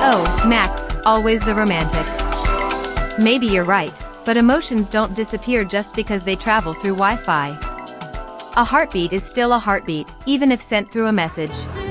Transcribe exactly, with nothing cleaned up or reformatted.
Oh, Max, always the romantic. Maybe you're right, but emotions don't disappear just because they travel through Wi-Fi. A heartbeat is still a heartbeat, even if sent through a message.